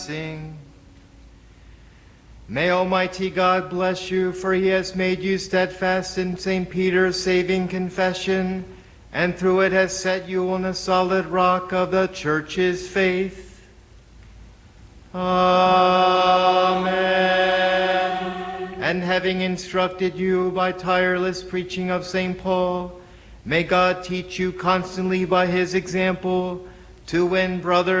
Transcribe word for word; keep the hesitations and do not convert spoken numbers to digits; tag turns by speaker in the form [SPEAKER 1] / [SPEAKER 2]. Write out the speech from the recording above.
[SPEAKER 1] Sing. May Almighty God bless you, for he has made you steadfast in Saint Peter's saving confession, and through it has set you on a solid rock of the Church's faith. Amen. And having instructed you by tireless preaching of Saint Paul, may God teach you constantly by his example to win brothers